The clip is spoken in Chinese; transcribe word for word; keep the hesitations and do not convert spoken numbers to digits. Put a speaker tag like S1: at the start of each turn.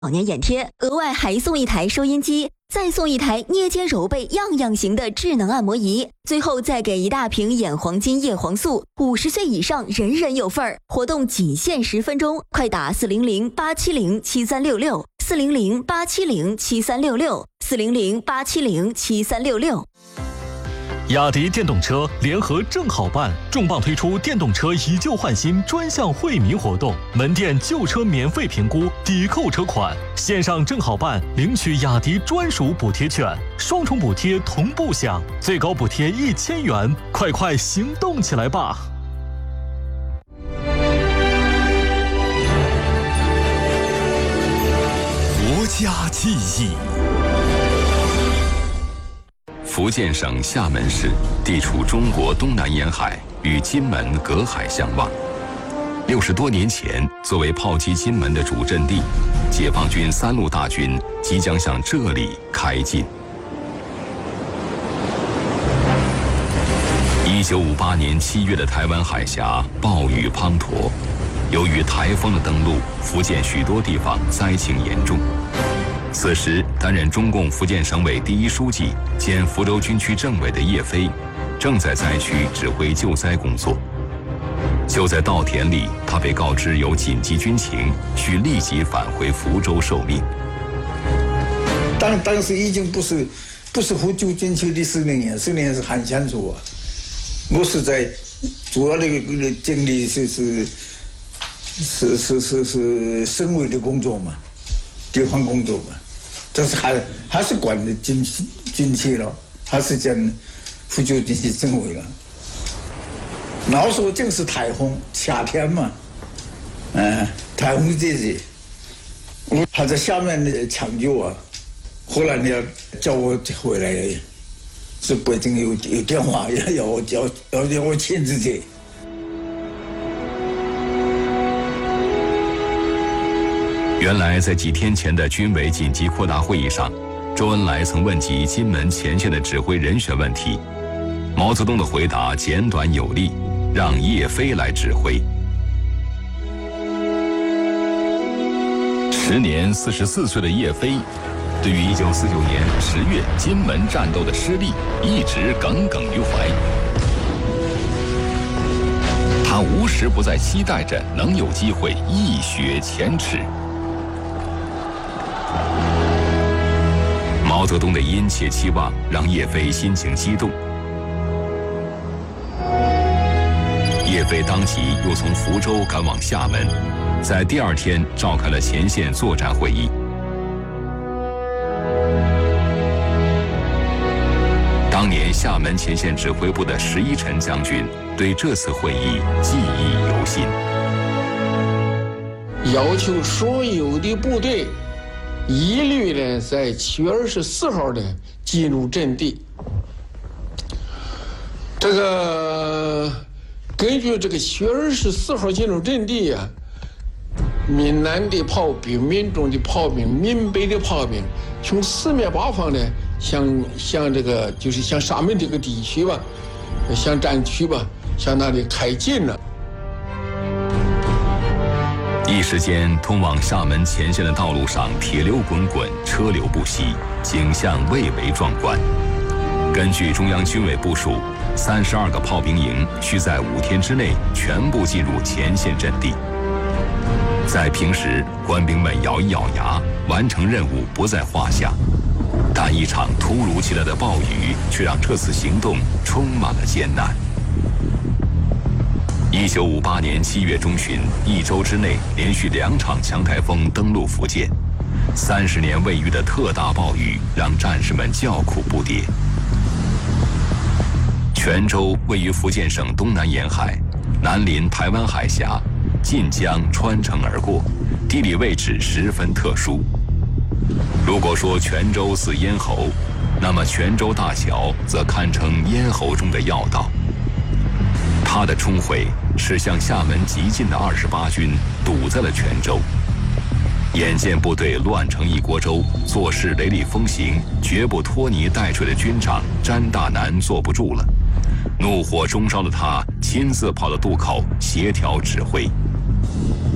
S1: 老年眼贴，额外还送一台收音机，再送一台捏肩揉背样样行的智能按摩仪，最后再给一大瓶眼黄金叶黄素，五十岁以上人人有份儿。活动仅限十分钟，快打四零零八七零七三六六，四零零八七零七三六六，四零零八七零七三六六。
S2: 雅迪电动车联合正好办重磅推出电动车以旧换新专项惠民活动，门店旧车免费评估抵扣车款，线上正好办领取雅迪专属补贴券，双重补贴同步享，最高补贴一千元，快快行动起来吧！
S3: 国家记忆。
S4: 福建省厦门市地处中国东南沿海，与金门隔海相望。六十多年前，作为炮击金门的主阵地，解放军三路大军即将向这里开进。一九五八年七月的台湾海峡暴雨滂沱，由于台风的登陆，福建许多地方灾情严重。此时，担任中共福建省委第一书记兼福州军区政委的叶飞，正在灾区指挥救灾工作。就在稻田里，他被告知有紧急军情，需立即返回福州受命。
S5: 当当时已经不是不是福州军区的司令员，司令员是韩先祖啊。我是在主要的经历是是是是是是省委的工作嘛。地方工作嘛，但是还还是管的军军区了，还是讲福州军区政委了。那时候正是台风，夏天嘛，嗯、呃，台风季节，我还在下面的抢救啊。后来呢，叫我回来，是北京有有电话要要我要要要我亲自去。
S4: 原来，在几天前的军委紧急扩大会议上，周恩来曾问及金门前线的指挥人选问题。毛泽东的回答简短有力，让叶飞来指挥。时年四十四岁的叶飞，对于一九四九年十月金门战斗的失利一直耿耿于怀。他无时不在期待着能有机会一雪前耻。毛泽东的殷切期望让叶飞心情激动。叶飞当即又从福州赶往厦门，在第二天召开了前线作战会议。当年厦门前线指挥部的石一晨将军对这次会议记忆犹新，
S6: 要求所有的部队一律呢在七月二十四号呢进入阵地。这个根据这个七月二十四号进入阵地啊，闽南的炮兵、闽中的炮兵、闽北的炮兵，从四面八方呢向向这个就是向厦门这个地区吧，向战区吧，向那里开进了。
S4: 一时间，通往厦门前线的道路上铁流滚滚，车流不息，景象蔚为壮观。根据中央军委部署，三十二个炮兵营需在五天之内全部进入前线阵地。在平时，官兵们咬一咬牙，完成任务不在话下。但一场突如其来的暴雨，却让这次行动充满了艰难。一九五八年七月中旬，一周之内连续两场强台风登陆福建，三十年未遇的特大暴雨让战士们叫苦不迭。泉州位于福建省东南沿海，南临台湾海峡，晋江穿城而过，地理位置十分特殊。如果说泉州似咽喉，那么泉州大桥则堪称咽喉中的要道。它的冲毁使向厦门急进的二十八军堵在了泉州。眼见部队乱成一锅粥，做事雷厉风行，绝不拖泥带水的军长詹大南坐不住了，怒火中烧的他亲自跑到渡口协调指挥。